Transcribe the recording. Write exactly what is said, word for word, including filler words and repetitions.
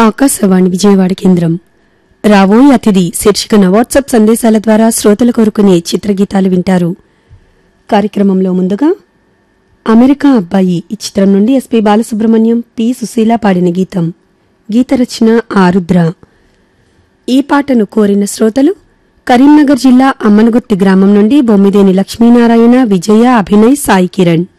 ఆకాశవాణి విజయవాడ కేంద్రం. రావోయ్ అతిథి శీర్షికన వాట్సాప్ సందేశాల ద్వారా శ్రోతలు కోరుకునే చిత్రగీతాలు వింటారు. కార్యక్రమంలో ముందుగా అమెరికా అబ్బాయి ఈ చిత్రం నుండి ఎస్పీ బాలసుబ్రహ్మణ్యం, పి సుశీల పాడిన గీతం. గీత రచన ఆరుద్ర. ఈ పాటను కోరిన శ్రోతలు కరీంనగర్ జిల్లా అమ్మనగుర్తి గ్రామం నుండి బొమ్మిదేని లక్ష్మీనారాయణ, విజయ, అభినయ్, సాయి కిరణ్.